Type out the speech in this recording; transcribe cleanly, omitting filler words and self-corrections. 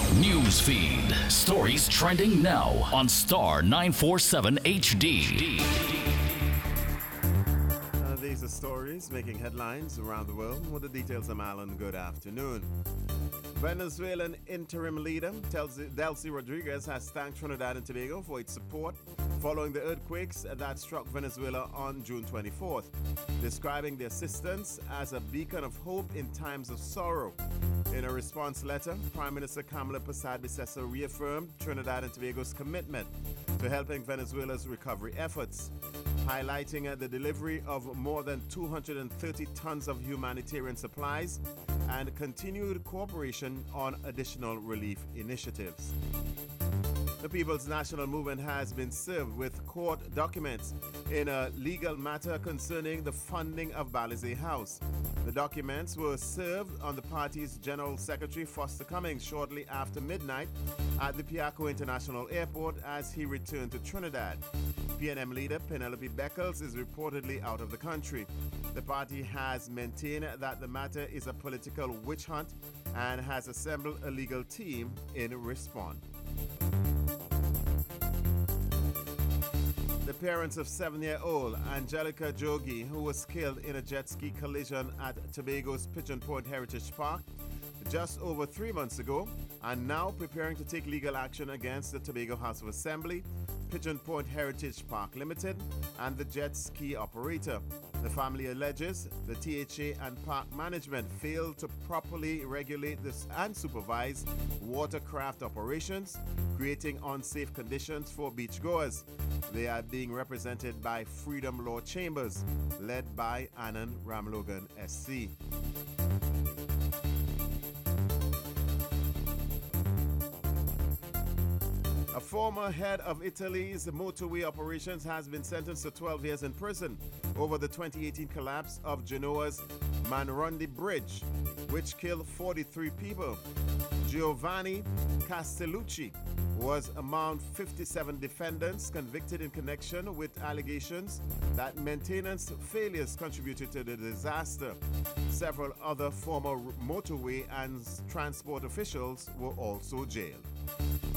News feed. Stories trending now on Star 947 HD. These are stories making headlines around the world. With the details, I'm Alan. Good afternoon. Venezuelan interim leader Delcy Rodriguez has thanked Trinidad and Tobago for its support following the earthquakes that struck Venezuela on June 24th, describing the assistance as a beacon of hope in times of sorrow. In a response letter, Prime Minister Kamala Persad-Bissessar reaffirmed Trinidad and Tobago's commitment to helping Venezuela's recovery efforts, highlighting the delivery of more than 230 tons of humanitarian supplies and continued cooperation on additional relief initiatives. The People's National Movement has been served with court documents in a legal matter concerning the funding of Balizé House. The documents were served on the party's General Secretary Foster Cummings shortly after midnight at the Piarco International Airport as he returned to Trinidad. PNM leader Penelope Beckles is reportedly out of the country. The party has maintained that the matter is a political witch hunt and has assembled a legal team in response. The parents of 7-year-old Angelica Jogi, who was killed in a jet ski collision at Tobago's Pigeon Point Heritage Park just over 3 months ago, are now preparing to take legal action against the Tobago House of Assembly, Pigeon Point Heritage Park Limited, and the jet ski operator. The family alleges the THA and park management failed to properly regulate this and supervise watercraft operations, creating unsafe conditions for beachgoers. They are being represented by Freedom Law Chambers, led by Anand Ramlogan SC. A former head of Italy's motorway operations has been sentenced to 12 years in prison over the 2018 collapse of Genoa's Manrondi Bridge, which killed 43 people. Giovanni Castellucci was among 57 defendants convicted in connection with allegations that maintenance failures contributed to the disaster. Several other former motorway and transport officials were also jailed.